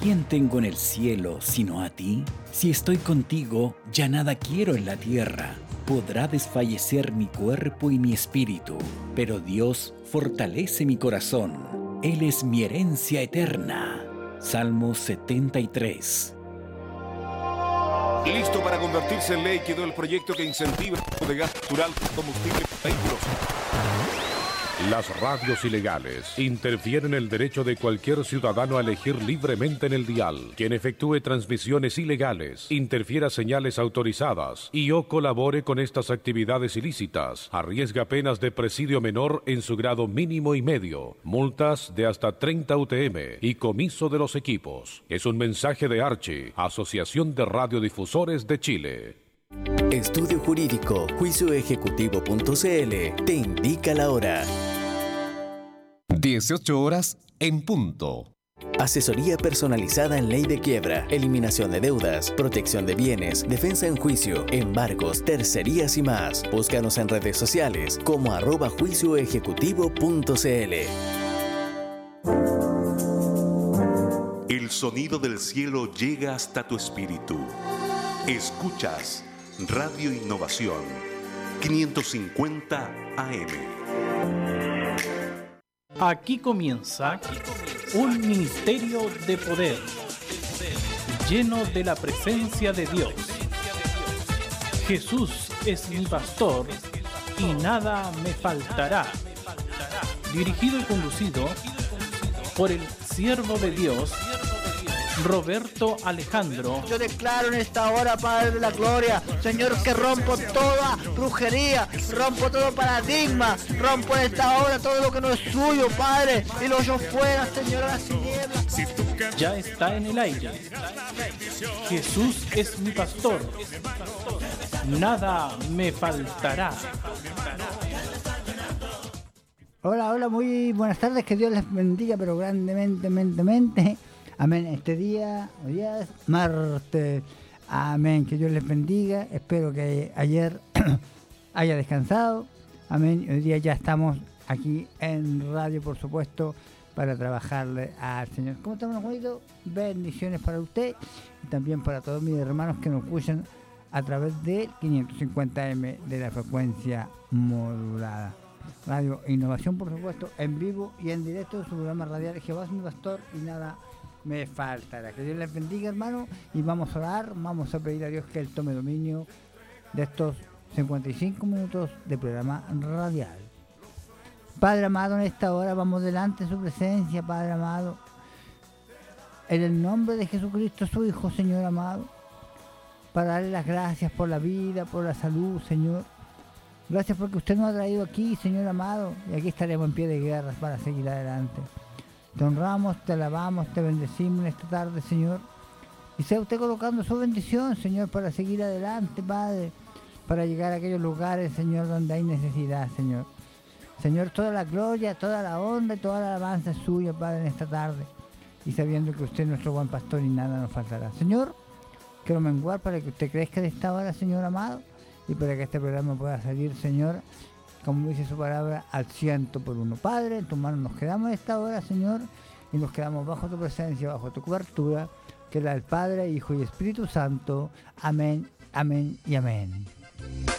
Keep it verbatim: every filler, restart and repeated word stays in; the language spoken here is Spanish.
quién tengo en el cielo sino a ti? Si estoy contigo, ya nada quiero en la tierra. Podrá desfallecer mi cuerpo y mi espíritu, pero Dios fortalece mi corazón. Él es mi herencia eterna. Salmo setenta y tres. Listo para convertirse en ley quedó el proyecto que incentiva el uso de gas natural como combustible de vehículos. Las radios ilegales interfieren el derecho de cualquier ciudadano a elegir libremente en el dial. Quien efectúe transmisiones ilegales, interfiera señales autorizadas y o colabore con estas actividades ilícitas, arriesga penas de presidio menor en su grado mínimo y medio, multas de hasta treinta U T M y comiso de los equipos. Es un mensaje de Archi, Asociación de Radiodifusores de Chile. Estudio Jurídico, juicio ejecutivo punto c l te indica la hora. dieciocho horas en punto. Asesoría personalizada en ley de quiebra, eliminación de deudas, protección de bienes, defensa en juicio, embargos, tercerías y más. Búscanos en redes sociales como arroba juicio ejecutivo punto c l. El sonido del cielo llega hasta tu espíritu. Escuchas Radio Innovación quinientos cincuenta A M. Aquí comienza un ministerio de poder, lleno de la presencia de Dios. Jesús es mi pastor y nada me faltará. Dirigido y conducido por el siervo de Dios, Roberto Alejandro. Yo declaro en esta hora, Padre de la Gloria, Señor, que rompo toda brujería, rompo todo paradigma, rompo en esta hora todo lo que no es suyo, Padre, y lo echo fuera, Señor, a las tinieblas. Ya está en el aire. Jesús es mi pastor. Nada me faltará. Hola, hola, muy buenas tardes, que Dios les bendiga, pero grandemente, mente, mente. Amén. Este día, hoy día es martes. Amén. Que Dios les bendiga. Espero que ayer haya descansado. Amén. Hoy día ya estamos aquí en radio, por supuesto, para trabajarle al Señor. ¿Cómo estamos, Juanito? Bendiciones para usted y también para todos mis hermanos que nos escuchan a través de quinientos cincuenta eme de la frecuencia modulada. Radio Innovación, por supuesto, en vivo y en directo, su programa radial Jehová es mi pastor y nada me faltará. Que Dios les bendiga, hermano, y vamos a orar, vamos a pedir a Dios que Él tome dominio de estos cincuenta y cinco minutos de programa radial. Padre amado, en esta hora vamos delante de su presencia, Padre amado, en el nombre de Jesucristo, su Hijo, Señor amado, para darle las gracias por la vida, por la salud, Señor. Gracias porque usted nos ha traído aquí, Señor amado, y aquí estaremos en pie de guerra para seguir adelante. Te honramos, te alabamos, te bendecimos en esta tarde, Señor. Y sea usted colocando su bendición, Señor, para seguir adelante, Padre, para llegar a aquellos lugares, Señor, donde hay necesidad, Señor. Señor, toda la gloria, toda la honra y toda la alabanza es suya, Padre, en esta tarde. Y sabiendo que usted es nuestro buen pastor y nada nos faltará. Señor, quiero menguar para que usted crezca de esta hora, Señor amado, y para que este programa pueda salir, Señor, como dice su palabra, al ciento por uno. Padre, en tus manos nos quedamos en esta hora, Señor, y nos quedamos bajo tu presencia, bajo tu cobertura, que es la del Padre, Hijo y Espíritu Santo. Amén, amén y amén.